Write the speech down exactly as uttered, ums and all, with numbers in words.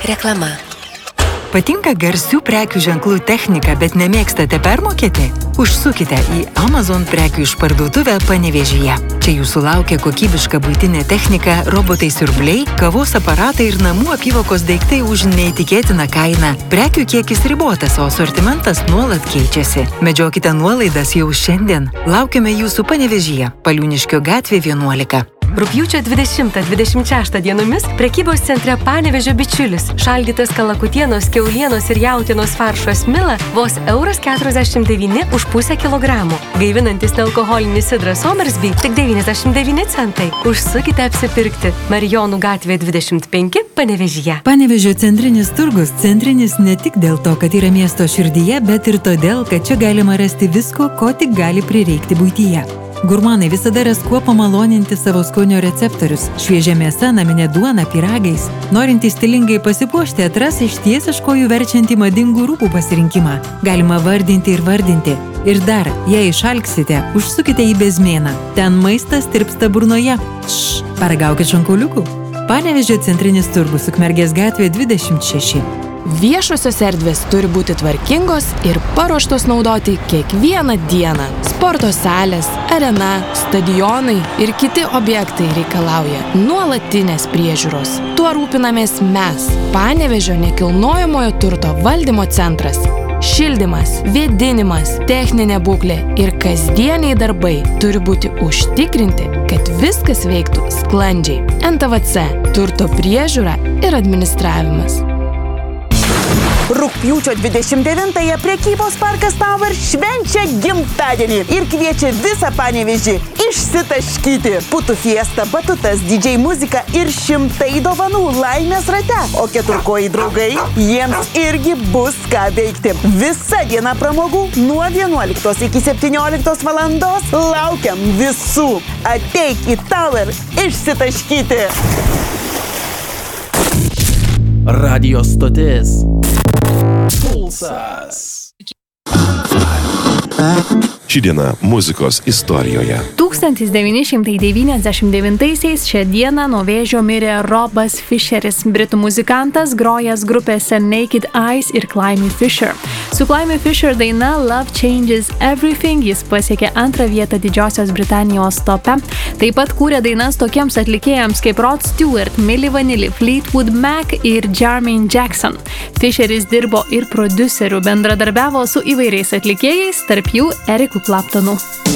Reklama. Patinka garsių prekių ženklų technika, bet nemėgstate permokėti? Užsukite į Amazon prekių išparduotuvę Panevėžyje. Čia jūsų laukia kokybiška buitinė technika, robotai siurbliai, kavos aparatai ir namų apyvokos daiktai už neįtikėtiną kainą. Prekių kiekis ribotas, o asortimentas nuolat keičiasi. Medžiokite nuolaidas jau šiandien. Laukiame jūsų Panevėžyje, Paliūniškio gatvė vienuolika. Rugpjūčio dvidešimtą dvidešimt šeštą dienomis prekybos centre Panevėžio bičiulis šaldytas kalakutienos, kiaulienos ir jautienos faršo Smila vos euras keturiasdešimt devyni už pusę kilogramų. Gaivinantis nealkoholinis sidras Somersby tik devyniasdešimt devyni centai. Užsukite apsipirkti. Marijonų gatvė dvidešimt penki Panevėžyje. Panevėžio centrinis turgus centrinis ne tik dėl to, kad yra miesto širdyje, bet ir todėl, kad čia galima rasti visko, ko tik gali prireikti buityje. Gurmanai visada ras kuo pamaloninti savo skonio receptorius. Šviežia mėsa, naminė duona, pyragais. Norintys stilingai pasipuošti atras išties iš kojų verčiantį madingų rūbų pasirinkimą. Galima vardinti ir vardinti. Ir dar, jei išalksite, užsukite į Bezmėną. Ten maistas tirpsta burnoje. Šš, paragaukit šonkauliukų. Panevėžio centrinis turgus, Ukmergės gatvė dvidešimt šeši. Viešosios erdvės turi būti tvarkingos ir paruoštos naudoti kiekvieną dieną. Sporto salės, arena, stadionai ir kiti objektai reikalauja nuolatinės priežiūros. Tuo rūpinamės mes, Panevėžio nekilnojamojo turto valdymo centras. Šildymas, vėdinimas, techninė būklė ir kasdieniai darbai turi būti užtikrinti, kad viskas veiktų sklandžiai. N T V C – turto priežiūra ir administravimas. Rugpjūčio dvidešimt devintąją prekybos parkas Tower švenčia gimtadienį ir kviečia visą Panevėžį išsitaškyti. Putų fiesta, batutas, D J muzika ir šimtai dovanų laimės rate. O keturkojai draugai, jiems irgi bus ką veikti. Visa diena pramogų nuo vienuoliktos iki septynioliktos valandos. Laukiam visų. Ateik į Tower išsitaškyti. Radio stotis Pulsas. Ši diena muzikos istorijoje. tūkstantis devyni šimtai devyniasdešimt devintaisiais šią dieną nuo vėžio mirė Robas Fisheris, britų muzikantas, grojęs grupėse Naked Eyes ir Climie Fisher. Su Climie Fisher daina Love Changes Everything jis pasiekė antrą vietą Didžiosios Britanijos tope. Taip pat kūrė dainas tokiems atlikėjams kaip Rod Stewart, Milli Vanilli, Fleetwood Mac ir Jermaine Jackson. Fisheris dirbo ir prodiuseriu, bendradarbiavo su įvairiais atlikėjais, tarp jų Eriku Claptonu.